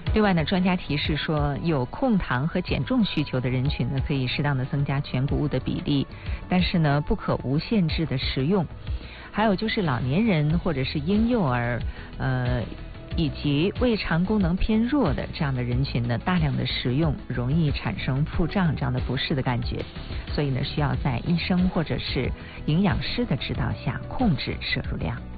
另外呢，专家提示说，有控糖和减重需求的人群呢，可以适当的增加全谷物的比例，但是呢，不可无限制的食用。还有就是老年人或者是婴幼儿，以及胃肠功能偏弱的这样的人群呢，大量的食用容易产生腹胀这样的不适的感觉，所以呢，需要在医生或者是营养师的指导下控制摄入量。